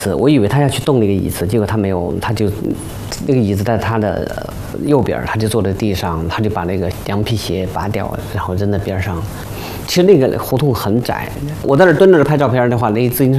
我以为他要去动那个椅子，结果他没有，他就那个椅子在他的右边，他就坐在地上，他就把那个羊皮鞋拔掉了，然后扔在边上。其实那个胡同很窄，我在那蹲着拍照片的话，那自行车